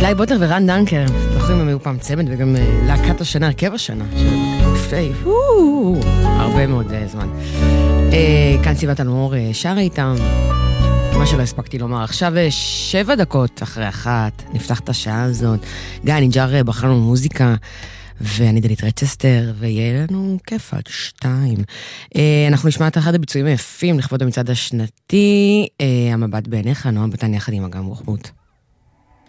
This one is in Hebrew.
אילי בוטר ורן דנקר, זוכרים הם היו פעם צמד וגם להקת השנה, הרכב השנה, לפני הרבה מאוד זמן. כאן סיבת אלמור שרה איתם, מה שלא הספקתי לומר, עכשיו 7 דקות אחרי 1, נפתח את השעה הזאת, גיא נינג'ר בחרנו מוזיקה, ואני דלית רצ'סטר, ויהיה לנו כיף עד 2. אנחנו נשמע את אחד הביצועים היפים לכבוד המצעד השנתי, המבט בעיניך, נועם בטן יחד עם אגם רוחמות.